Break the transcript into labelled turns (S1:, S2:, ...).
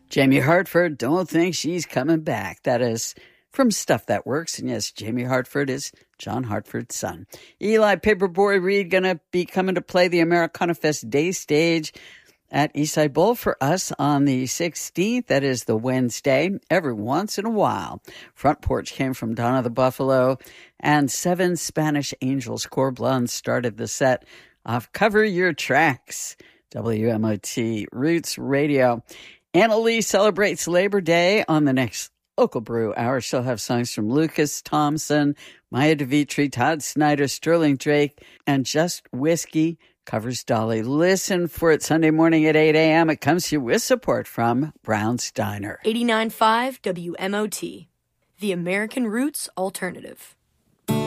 S1: Jamie Hartford, don't think she's coming back. That is from Stuff That Works. And yes, Jamie Hartford is John Hartford's son. Eli Paperboy Reed going to be coming to play the Americana Fest Day Stage at Eastside Bowl for us on the 16th. That is the Wednesday, every once in a while. Front Porch came from Donna the Buffalo, and Seven Spanish Angels Core Blondes started the set off Cover Your Tracks, WMOT Roots Radio. Anna Lee celebrates Labor Day on the next Local Brew Hour. She'll have songs from Lucas Thompson, Maya DeVitri, Todd Snyder, Sterling Drake, and Just Whiskey covers Dolly. Listen for it Sunday morning at 8 a.m. It comes to you with support from Brown's Diner.
S2: 89.5 WMOT, the American Roots Alternative.